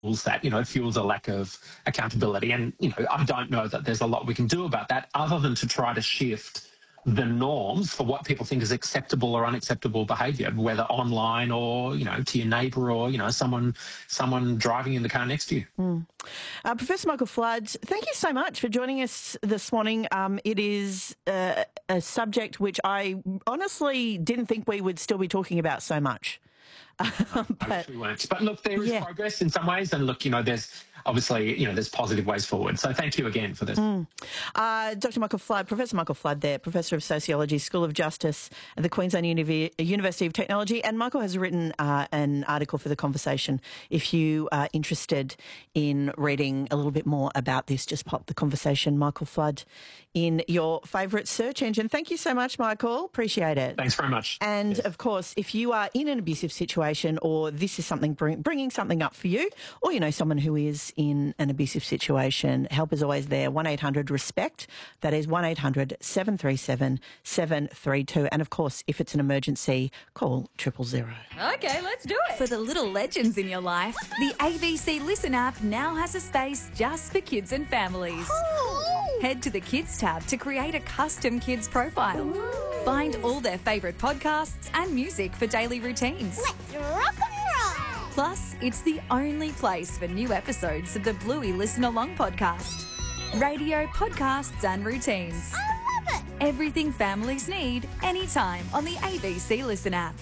that, fuels a lack of accountability. And, I don't know that there's a lot we can do about that other than to try to shift the norms for what people think is acceptable or unacceptable behaviour, whether online or, to your neighbour or, someone driving in the car next to you. Professor Michael Flood, thank you so much for joining us this morning. It is a subject which I honestly didn't think we would still be talking about so much. But look, there is progress in some ways, and look, there's obviously, there's positive ways forward. So thank you again for this. Dr. Michael Flood, Professor Michael Flood there, Professor of Sociology, School of Justice at the Queensland University of Technology. And Michael has written an article for The Conversation. If you are interested in reading a little bit more about this, just pop The Conversation, Michael Flood, in your favourite search engine. Thank you so much, Michael. Appreciate it. Thanks very much. And, of course, if you are in an abusive situation or this is something bringing something up for you, or someone who is in an abusive situation, help is always there. 1-800-RESPECT. That is 1-800-737-732. And, of course, if it's an emergency, call 000. Okay, let's do it. For the little legends in your life, the ABC Listen app now has a space just for kids and families. Head to the Kids tab to create a custom kids profile. Find all their favourite podcasts and music for daily routines. Let's rock and roll! Plus, it's the only place for new episodes of the Bluey Listen Along podcast. Radio, podcasts and routines. I love it! Everything families need, anytime on the ABC Listen app.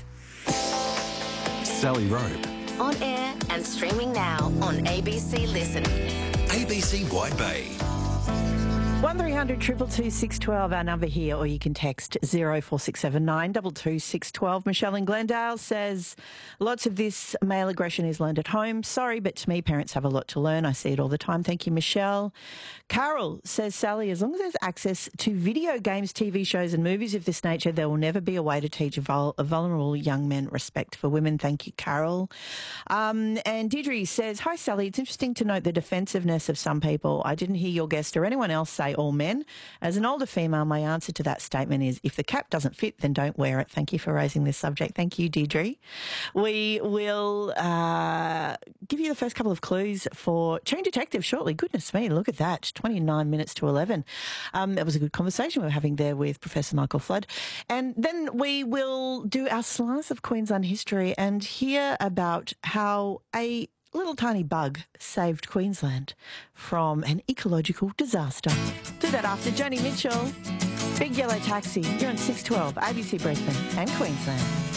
Sally Rope. On air and streaming now on ABC Listen. ABC White Bay. 1300 222 612, our number here, or you can text 04679 222 612. Michelle in Glendale says, lots of this male aggression is learned at home. Sorry, but to me, parents have a lot to learn. I see it all the time. Thank you, Michelle. Carol says, Sally, as long as there's access to video games, TV shows and movies of this nature, there will never be a way to teach vulnerable young men respect for women. Thank you, Carol. And Deirdre says, hi, Sally. It's interesting to note the defensiveness of some people. I didn't hear your guest or anyone else say all men. As an older female, my answer to that statement is if the cap doesn't fit, then don't wear it. Thank you for raising this subject. Thank you, Deirdre. We will give you the first couple of clues for Teen Detective shortly. Goodness me, look at that. 29 minutes to 11. That was a good conversation we were having there with Professor Michael Flood. And then we will do our slice of Queensland history and hear about how a little tiny bug saved Queensland from an ecological disaster. Do that after Joni Mitchell. Big Yellow Taxi. You're on 612 ABC Brisbane and Queensland.